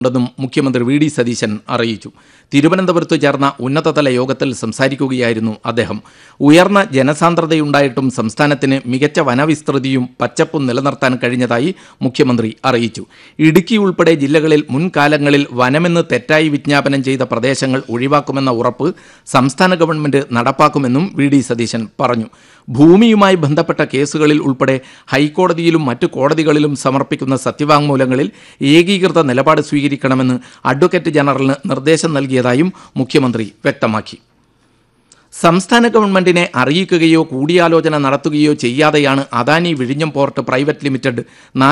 ും മുഖ്യമന്ത്രി V D Satheesan അറിയിച്ചു. തിരുവനന്തപുരത്ത് ചേർന്ന ഉന്നതതല യോഗത്തിൽ സംസാരിക്കുകയായിരുന്നു അദ്ദേഹം. ഉയർന്ന ജനസാന്ദ്രതയുണ്ടായിട്ടും സംസ്ഥാനത്തിന് മികച്ച വനവിസ്തൃതിയും പച്ചപ്പും നിലനിർത്താൻ കഴിഞ്ഞതായി മുഖ്യമന്ത്രി അറിയിച്ചു. ഇടുക്കി ഉൾപ്പെടെ ജില്ലകളിൽ മുൻകാലങ്ങളിൽ വനമെന്ന് തെറ്റായി വിജ്ഞാപനം ചെയ്ത പ്രദേശങ്ങൾ ഒഴിവാക്കുമെന്ന ഉറപ്പ് സംസ്ഥാന ഗവൺമെന്റ് നടപ്പാക്കുമെന്നും വി ഡി സതീശൻ പറഞ്ഞു. ഭൂമിയുമായി ബന്ധപ്പെട്ട കേസുകളിൽ ഉൾപ്പെടെ ഹൈക്കോടതിയിലും മറ്റു കോടതികളിലും സമർപ്പിക്കുന്ന സത്യവാങ്മൂലങ്ങളിൽ ഏകീകൃത നിലപാട് സ്വീകരിക്കണമെന്ന് അഡ്വക്കേറ്റ് ജനറലിന് നിർദ്ദേശം നൽകിയതായും മുഖ്യമന്ത്രി വ്യക്തമാക്കി. സംസ്ഥാന ഗവൺമെന്റിനെ അറിയിക്കുകയോ കൂടിയാലോചന നടത്തുകയോ ചെയ്യാതെയാണ് അദാനി വിഴിഞ്ഞം പോർട്ട് പ്രൈവറ്റ് ലിമിറ്റഡ്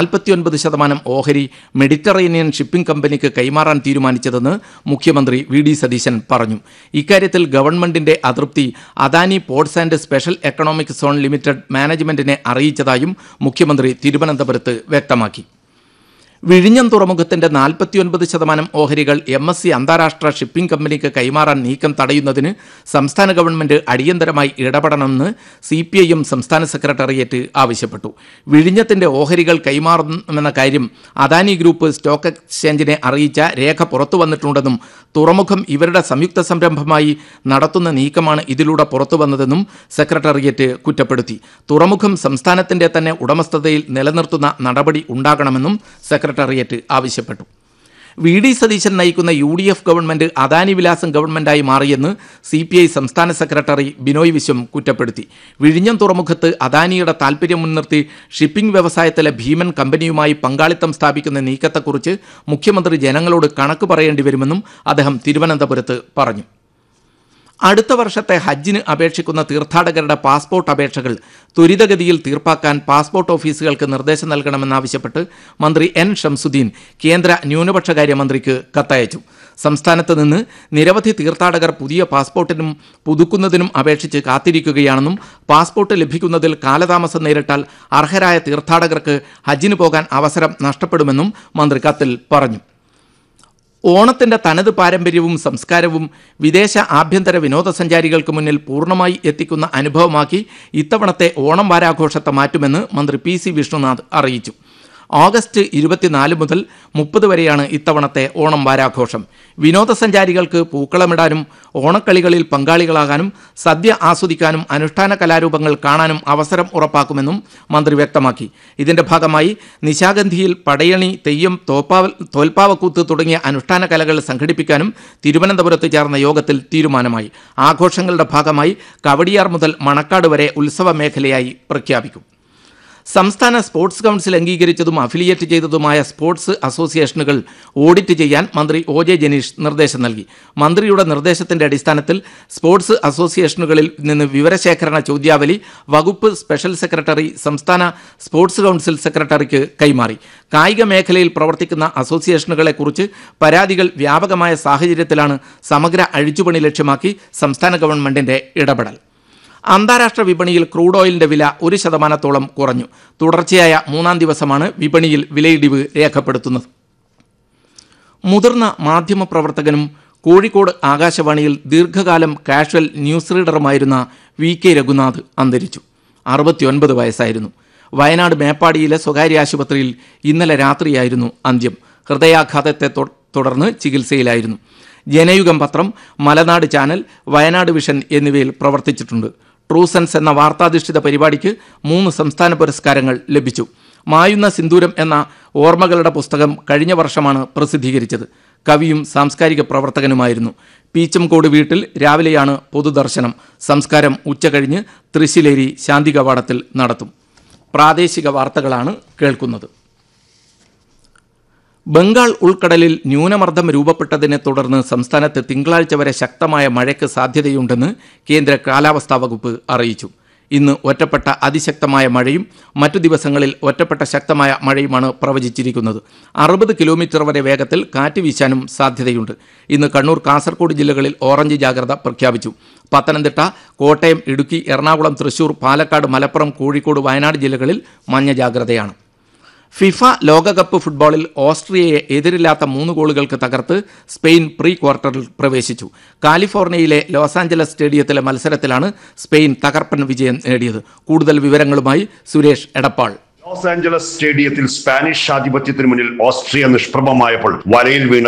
49% ഓഹരി മെഡിറ്ററേനിയൻ ഷിപ്പിംഗ് കമ്പനിക്ക് കൈമാറാൻ തീരുമാനിച്ചതെന്ന് മുഖ്യമന്ത്രി വി ഡി സതീശൻ പറഞ്ഞു. ഇക്കാര്യത്തിൽ ഗവൺമെന്റിന്റെ അതൃപ്തി Adani ports and special economic zone limited മാനേജ്മെന്റിനെ അറിയിച്ചതായും മുഖ്യമന്ത്രി തിരുവനന്തപുരത്ത് വ്യക്തമാക്കി. വിഴിഞ്ഞം തുറമുഖത്തിന്റെ 49% ഓഹരികൾ MSC അന്താരാഷ്ട്ര ഷിപ്പിംഗ് കമ്പനിക്ക് കൈമാറാൻ നീക്കം തടയുന്നതിന് സംസ്ഥാന ഗവൺമെന്റ് അടിയന്തരമായി ഇടപെടണമെന്ന് CPIM സംസ്ഥാന സെക്രട്ടേറിയറ്റ് ആവശ്യപ്പെട്ടു. വിഴിഞ്ഞത്തിന്റെ ഓഹരികൾ കൈമാറുമെന്ന കാര്യം അദാനി ഗ്രൂപ്പ് സ്റ്റോക്ക് എക്സ്ചേഞ്ചിനെ അറിയിച്ച രേഖ പുറത്തുവന്നിട്ടുണ്ടെന്നും തുറമുഖം ഇവരുടെ സംയുക്ത സംരംഭമായി നടത്തുന്ന നീക്കമാണ് ഇതിലൂടെ പുറത്തുവന്നതെന്നും സെക്രട്ടേറിയറ്റ് കുറ്റപ്പെടുത്തി. തുറമുഖം സംസ്ഥാനത്തിന്റെ തന്നെ ഉടമസ്ഥതയിൽ നിലനിർത്തുന്ന നടപടി ഉണ്ടാകണമെന്നും സെക്രട്ടേറിയറ്റ് ആവശ്യപ്പെട്ടു. വി ഡി സതീശൻ നയിക്കുന്ന UDF ഗവൺമെന്റ് അദാനി വിലാസം ഗവൺമെന്റായി മാറിയെന്ന് CPI സംസ്ഥാന സെക്രട്ടറി ബിനോയ് വിശ്വം കുറ്റപ്പെടുത്തി. വിഴിഞ്ഞം തുറമുഖത്ത് അദാനിയുടെ താൽപര്യം മുൻനിർത്തി ഷിപ്പിംഗ് വ്യവസായത്തിലെ ഭീമൻ കമ്പനിയുമായി പങ്കാളിത്തം സ്ഥാപിക്കുന്ന നീക്കത്തെക്കുറിച്ച് മുഖ്യമന്ത്രി ജനങ്ങളോട് കണക്ക് പറയേണ്ടി വരുമെന്നും അദ്ദേഹം തിരുവനന്തപുരത്ത് പറഞ്ഞു. അടുത്ത വർഷത്തെ ഹജ്ജിന് അപേക്ഷിക്കുന്ന തീർത്ഥാടകരുടെ പാസ്പോർട്ട് അപേക്ഷകൾ ത്വരിതഗതിയിൽ തീർപ്പാക്കാൻ പാസ്പോർട്ട് ഓഫീസുകൾക്ക് നിർദ്ദേശം നൽകണമെന്നാവശ്യപ്പെട്ട് മന്ത്രി N ഷംസുദ്ദീൻ കേന്ദ്ര ന്യൂനപക്ഷകാര്യ മന്ത്രിക്ക് കത്തയച്ചു. സംസ്ഥാനത്ത് നിന്ന് നിരവധി തീർത്ഥാടകർ പുതിയ പാസ്പോർട്ടിനും പുതുക്കുന്നതിനും അപേക്ഷിച്ച് കാത്തിരിക്കുകയാണെന്നും പാസ്പോർട്ട് ലഭിക്കുന്നതിൽ കാലതാമസം നേരിട്ടാൽ അർഹരായ തീർത്ഥാടകർക്ക് ഹജ്ജിന് പോകാൻ അവസരം നഷ്ടപ്പെടുമെന്നും മന്ത്രി കത്തിൽ പറഞ്ഞു. ഓണത്തിന്റെ തനത് പാരമ്പര്യവും സംസ്കാരവും വിദേശ ആഭ്യന്തര വിനോദസഞ്ചാരികൾക്ക് മുന്നിൽ പൂർണ്ണമായി എത്തിക്കുന്ന അനുഭവമാക്കി ഇത്തവണത്തെ ഓണം വാരാഘോഷത്തെ മാറ്റുമെന്ന് മന്ത്രി PC വിഷ്ണുനാഥ് അറിയിച്ചു. ഓഗസ്റ്റ് 24 മുതൽ 30 വരെയാണ് ഇത്തവണത്തെ ഓണം വാരാഘോഷം. വിനോദസഞ്ചാരികൾക്ക് പൂക്കളമിടാനും ഓണക്കളികളിൽ പങ്കാളികളാകാനും സദ്യ ആസ്വദിക്കാനും അനുഷ്ഠാന കലാരൂപങ്ങൾ കാണാനും അവസരം ഉറപ്പാക്കുമെന്നും മന്ത്രി വ്യക്തമാക്കി. ഇതിന്റെ ഭാഗമായി നിശാഗന്ധിയിൽ പടയണി, തെയ്യം, തോൽപ്പാവക്കൂത്ത് തുടങ്ങിയ അനുഷ്ഠാന കലകൾ സംഘടിപ്പിക്കാനും തിരുവനന്തപുരത്ത് ചേർന്ന യോഗത്തിൽ തീരുമാനമായി. ആഘോഷങ്ങളുടെ ഭാഗമായി കവടിയാർ മുതൽ മണക്കാട് വരെ ഉത്സവ മേഖലയായി പ്രഖ്യാപിക്കും. സംസ്ഥാന സ്പോർട്സ് കൗൺസിൽ അംഗീകരിച്ചതും അഫിലിയേറ്റ് ചെയ്തതുമായ സ്പോർട്സ് അസോസിയേഷനുകൾ ഓഡിറ്റ് ചെയ്യാൻ മന്ത്രി OJ ജനീഷ് നിർദ്ദേശം നൽകി. മന്ത്രിയുടെ നിർദ്ദേശത്തിന്റെ അടിസ്ഥാനത്തിൽ സ്പോർട്സ് അസോസിയേഷനുകളിൽ നിന്ന് വിവരശേഖരണ ചോദ്യാവലി വകുപ്പ് സ്പെഷ്യൽ സെക്രട്ടറി സംസ്ഥാന സ്പോർട്സ് കൗൺസിൽ സെക്രട്ടറിക്ക് കൈമാറി. കായിക മേഖലയിൽ പ്രവർത്തിക്കുന്ന അസോസിയേഷനുകളെക്കുറിച്ച് പരാതികൾ വ്യാപകമായ സാഹചര്യത്തിലാണ് സമഗ്ര അഴിച്ചുപണി ലക്ഷ്യമാക്കി സംസ്ഥാന ഗവൺമെന്റിന്റെ ഇടപെടൽ. അന്താരാഷ്ട്ര വിപണിയിൽ ക്രൂഡ് ഓയിലിന്റെ വില 1% കുറഞ്ഞു. തുടർച്ചയായ 3-ാം ദിവസമാണ് വിപണിയിൽ വിലയിടിവ് രേഖപ്പെടുത്തുന്നത്. മുതിർന്ന മാധ്യമപ്രവർത്തകനും കോഴിക്കോട് ആകാശവാണിയിൽ ദീർഘകാലം കാഷ്വൽ ന്യൂസ് റീഡറുമായിരുന്ന VK രഘുനാഥ് അന്തരിച്ചു. 69 വയസ്സായിരുന്നു. വയനാട് മേപ്പാടിയിലെ സ്വകാര്യ ആശുപത്രിയിൽ ഇന്നലെ രാത്രിയായിരുന്നു അന്ത്യം. ഹൃദയാഘാതത്തെ തുടർന്ന് ചികിത്സയിലായിരുന്നു. ജനയുഗം പത്രം, മലനാട് ചാനൽ, വയനാട് വിഷൻ എന്നിവയിൽ പ്രവർത്തിച്ചിട്ടുണ്ട്. ട്രൂസെൻസ് എന്ന വാർത്താധിഷ്ഠിത പരിപാടിക്ക് 3 സംസ്ഥാന പുരസ്കാരങ്ങൾ ലഭിച്ചു. മായുന്ന സിന്ദൂരം എന്ന ഓർമ്മകളുടെ പുസ്തകം കഴിഞ്ഞ വർഷമാണ് പ്രസിദ്ധീകരിച്ചത്. കവിയും സാംസ്കാരിക പ്രവർത്തകനുമായിരുന്നു. പീച്ചംകോട് വീട്ടിൽ രാവിലെയാണ് പൊതുദർശനം. സംസ്കാരം ഉച്ചകഴിഞ്ഞ് തൃശ്ശിലേരി ശാന്തി കവാടത്തിൽ നടത്തും. പ്രാദേശിക വാർത്തകളാണ് കേൾക്കുന്നത്. ബംഗാൾ ഉൾക്കടലിൽ ന്യൂനമർദ്ദം രൂപപ്പെട്ടതിനെ തുടർന്ന് സംസ്ഥാനത്ത് തിങ്കളാഴ്ച വരെ ശക്തമായ മഴയ്ക്ക് സാധ്യതയുണ്ടെന്ന് കേന്ദ്ര കാലാവസ്ഥാ വകുപ്പ് അറിയിച്ചു. ഇന്ന് ഒറ്റപ്പെട്ട അതിശക്തമായ മഴയും മറ്റു ദിവസങ്ങളിൽ ഒറ്റപ്പെട്ട ശക്തമായ മഴയുമാണ് പ്രവചിച്ചിരിക്കുന്നത്. 60 കിലോമീറ്റർ വരെ വേഗത്തിൽ കാറ്റ് വീശാനും സാധ്യതയുണ്ട്. ഇന്ന് കണ്ണൂർ, കാസർഗോഡ് ജില്ലകളിൽ ഓറഞ്ച് ജാഗ്രത പ്രഖ്യാപിച്ചു. പത്തനംതിട്ട, കോട്ടയം, ഇടുക്കി, എറണാകുളം, തൃശൂർ, പാലക്കാട്, മലപ്പുറം, കോഴിക്കോട്, വയനാട് ജില്ലകളിൽ മഞ്ഞ ജാഗ്രതയാണ്. ഫിഫ ലോകകപ്പ് ഫുട്ബോളിൽ ഓസ്ട്രിയയെ എതിരില്ലാത്ത 3 ഗോളുകൾക്ക് തകർത്ത് സ്പെയിൻ പ്രീ ക്വാർട്ടറിൽ പ്രവേശിച്ചു. കാലിഫോർണിയയിലെ ലോസ് ആഞ്ചലസ് സ്റ്റേഡിയത്തിലെ മത്സരത്തിലാണ് സ്പെയിൻ തകർപ്പൻ വിജയം നേടിയത്. കൂടുതൽ വിവരങ്ങളുമായി സുരേഷ് എടപ്പാൾ. ലോസ് ആഞ്ചലസ് സ്റ്റേഡിയത്തിൽ സ്പാനിഷ് ആധിപത്യത്തിന് മുന്നിൽ ഓസ്ട്രിയ നിഷ്പ്രഭമായപ്പോൾ വലയിൽ വീണ